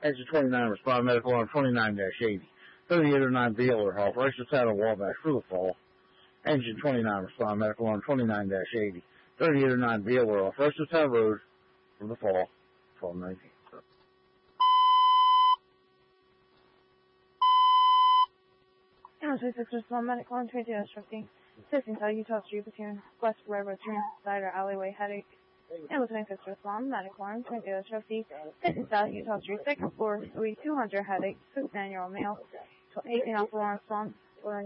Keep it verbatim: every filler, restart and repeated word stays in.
Engine twenty-nine, respond medical alarm twenty-nine dash eighty. thirty-eight oh nine Beeler Hall, first title Wabash for the fall. Engine twenty-nine, respond medical alarm twenty-nine dash eighty. thirty-eight oh nine Beeler Hall, first title road for the fall. twelve nineteen. twenty-six respond medical alarm twenty-two dash fifty. Sixteen South Utah Street between West Railroad Train Cider Alleyway headache. And twenty-six respond medical alarm twenty-two dash fifty. Sixteen South Utah Street second floor suite two hundred headache. Sixth annual mail. eighteen alpha one response.